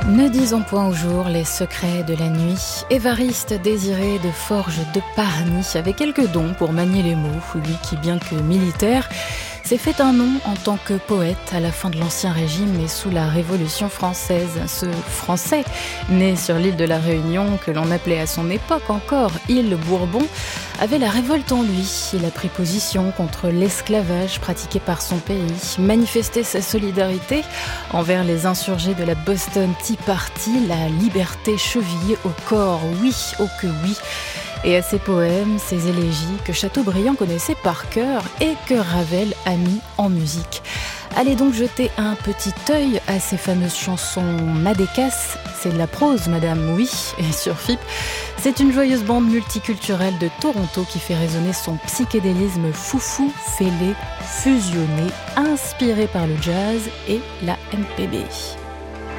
Ne disons point au jour les secrets de la nuit. Évariste Désiré de Forges de Parny avait quelques dons pour manier les mots, lui qui, bien que militaire, s'est fait un nom en tant que poète à la fin de l'Ancien Régime et sous la Révolution française. Ce Français, né sur l'île de la Réunion, que l'on appelait à son époque encore île Bourbon, avait la révolte en lui. Il a pris position contre l'esclavage pratiqué par son pays, manifesté sa solidarité envers les insurgés de la Boston Tea Party, la liberté chevillée au corps, oui, oh que oui. Et à ses poèmes, ses élégies que Chateaubriand connaissait par cœur et que Ravel a mis en musique. Allez donc jeter un petit œil à ces fameuses chansons Madécas. C'est de la prose, madame, oui, et sur FIP. C'est une joyeuse bande multiculturelle de Toronto qui fait résonner son psychédélisme foufou, fêlé, fusionné, inspiré par le jazz et la MPB.